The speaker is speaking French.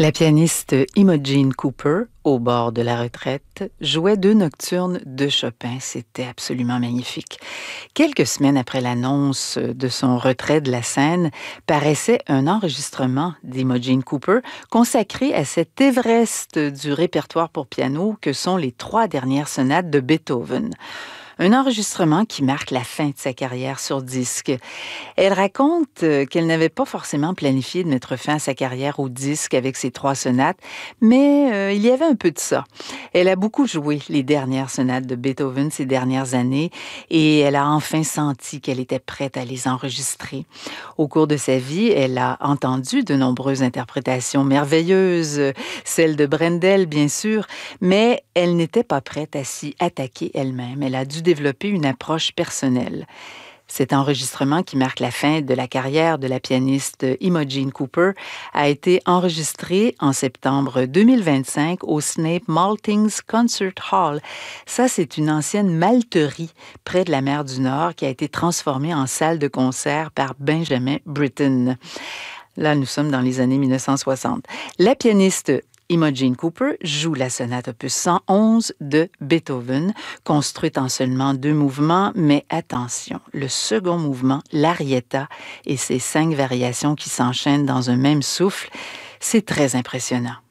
La pianiste Imogen Cooper, au bord de la retraite, jouait deux nocturnes de Chopin. C'était absolument magnifique. Quelques semaines après l'annonce de son retrait de la scène, paraissait un enregistrement d'Imogen Cooper consacré à cet Everest du répertoire pour piano que sont les trois dernières sonates de Beethoven. Un enregistrement qui marque la fin de sa carrière sur disque. Elle raconte qu'elle n'avait pas forcément planifié de mettre fin à sa carrière au disque avec ses trois sonates, mais il y avait un peu de ça. Elle a beaucoup joué les dernières sonates de Beethoven ces dernières années et elle a enfin senti qu'elle était prête à les enregistrer. Au cours de sa vie, elle a entendu de nombreuses interprétations merveilleuses, celle de Brendel bien sûr, mais elle n'était pas prête à s'y attaquer elle-même. Elle a dû développer une approche personnelle. Cet enregistrement qui marque la fin de la carrière de la pianiste Imogen Cooper a été enregistré en septembre 2025 au Snape Maltings Concert Hall. Ça, c'est une ancienne malterie près de la mer du Nord qui a été transformée en salle de concert par Benjamin Britten. Là, nous sommes dans les années 1960. La pianiste Imogen Cooper joue la sonate opus 111 de Beethoven, construite en seulement 2 mouvements, mais attention, le second mouvement, l'Arietta, et ses 5 variations qui s'enchaînent dans un même souffle, c'est très impressionnant.